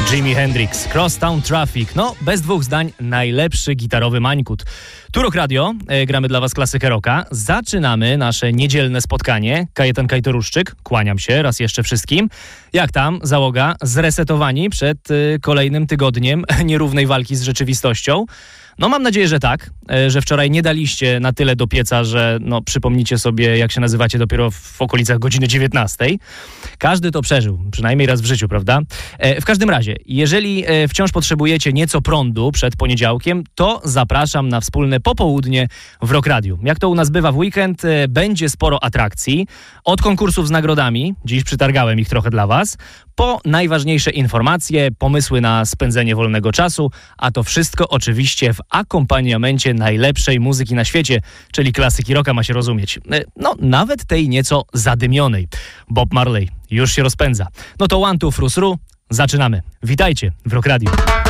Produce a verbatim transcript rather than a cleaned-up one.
Jimi Hendrix, Crosstown Traffic. No, bez dwóch zdań najlepszy gitarowy mańkut. Tu Rock Radio, e, gramy dla was klasykę rocka. Zaczynamy nasze niedzielne spotkanie. Kajetan Kajtoruszczyk, kłaniam się raz jeszcze wszystkim. Jak tam, załoga? Zresetowani przed e, kolejnym tygodniem nierównej walki z rzeczywistością? No mam nadzieję, że tak, że wczoraj nie daliście na tyle do pieca, że no przypomnicie sobie, jak się nazywacie dopiero w okolicach godziny dziewiętnastej. Każdy to przeżył, przynajmniej raz w życiu, prawda? W każdym razie, jeżeli wciąż potrzebujecie nieco prądu przed poniedziałkiem, to zapraszam na wspólne popołudnie w Rock Radiu. Jak to u nas bywa w weekend, będzie sporo atrakcji. Od konkursów z nagrodami, dziś przytargałem ich trochę dla was, po najważniejsze informacje, pomysły na spędzenie wolnego czasu, a to wszystko oczywiście w akompaniamencie najlepszej muzyki na świecie, czyli klasyki rocka, ma się rozumieć. No, nawet tej nieco zadymionej. Bob Marley już się rozpędza. No to one, two, frus, ru, zaczynamy. Witajcie w Rock Radiu.